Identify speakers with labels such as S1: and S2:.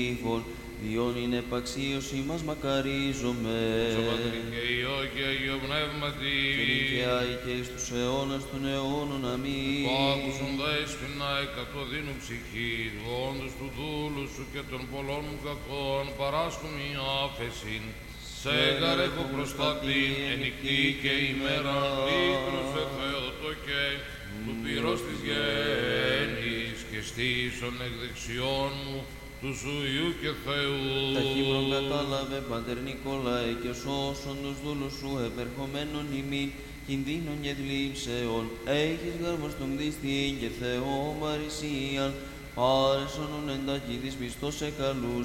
S1: Διόν είναι επαξίωση μας μακαρίζομαι.
S2: Πατρί και Υιό και Αγίο Πνεύματι.
S1: Και νικαιάει και εις τους αιώνας των αιώνων. Αμήν.
S2: Άκουσον δέσποινα εκατοδύνου ψυχή, του όντως του δούλου σου και των πολλών μου κακών, παράσκουν η άφεσιν. Σε γαρέχω προστατήν, ενικτή και ημέρα, πίκρωσε Θεότο και του πυρός της γέννης, και στήσον εκ δεξιών μου, του σου Υιού και Θεού.
S1: Ταχύμνον κατάλαβε, Πάτερ Νικολάε, και σώσον τους δούλους σου επερχομένων ημίν, κινδύνων και θλίψεων, έχεις γάρμος τον κτίστην και Θεό παρησίαν, πάρεσον ον εντάχει της πιστός σε καλούς.